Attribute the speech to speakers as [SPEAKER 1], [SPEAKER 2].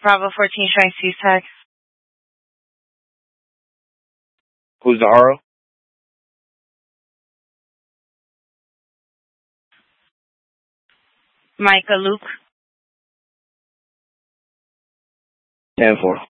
[SPEAKER 1] Bravo 14 showing C-Tech.
[SPEAKER 2] Who's the RO?
[SPEAKER 1] Micah Luke.
[SPEAKER 2] 10-4.